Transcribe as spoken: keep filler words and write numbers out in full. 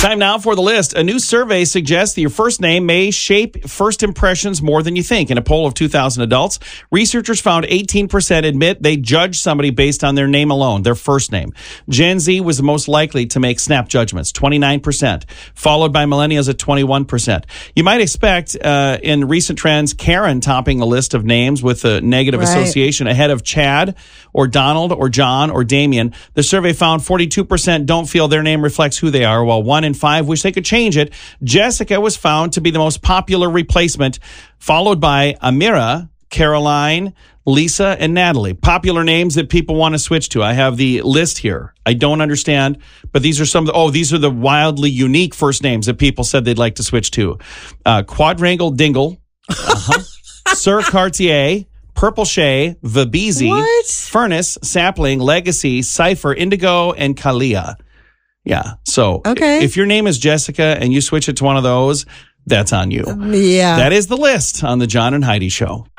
Time now for the list. A new survey suggests that your first name may shape first impressions more than you think. In a poll of two thousand adults, researchers found eighteen percent admit they judge somebody based on their name alone, their first name. Gen Z was the most likely to make snap judgments, twenty-nine percent, followed by millennials at twenty-one percent. You might expect uh, in recent trends, Karen topping the list of names with a negative Right. association ahead of Chad or Donald or John or Damien. The survey found forty-two percent don't feel their name reflects who they are, while one in five wish they could change it. Jessica was found to be the most popular replacement, followed by Amira, Caroline, Lisa, and Natalie. Popular names that people want to switch to. I have the list here. I don't understand, but these are some of the, oh, these are the wildly unique first names that people said they'd like to switch to. Uh, Quadrangle Dingle, uh-huh. Sir Cartier, Purple Shay, Vabeezy, What? Furnace, Sapling, Legacy, Cypher, Indigo, and Kalia. Yeah. So Okay. if your name is Jessica and you switch it to one of those, that's on you. Yeah. That is the list on the John and Heidi Show.